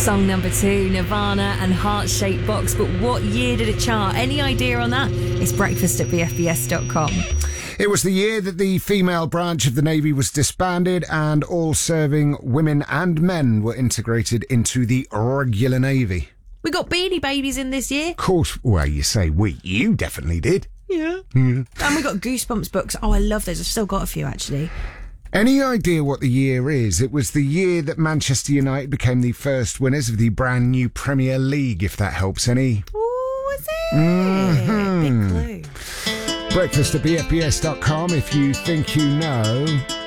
Song number 2, Nirvana and Heart-Shaped Box. But what year did it chart? Any idea on that? It's breakfast at bfbs.com. It was the year that the female branch of the Navy was disbanded and all serving women and men were integrated into the regular Navy. We got Beanie Babies in this year. Of course, well, you say we. You definitely did. Yeah. And we got Goosebumps books. Oh, I love those. I've still got a few, actually. Any idea what the year is? It was the year that Manchester United became the first winners of the brand new Premier League, if that helps any. Oh, is it? Big clue. Breakfast at bfbs.com if you think you know.